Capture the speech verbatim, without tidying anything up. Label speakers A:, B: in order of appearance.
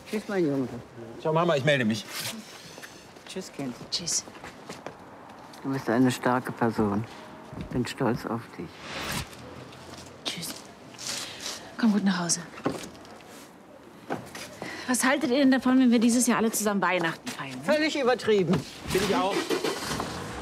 A: Tschüss, mein Junge.
B: Ciao, Mama, ich melde mich.
A: Tschüss, Kind.
C: Tschüss.
A: Du bist eine starke Person. Bin stolz auf dich.
C: Tschüss. Komm gut nach Hause. Was haltet ihr denn davon, wenn wir dieses Jahr alle zusammen Weihnachten feiern?
A: Völlig übertrieben.
B: Bin ich auch.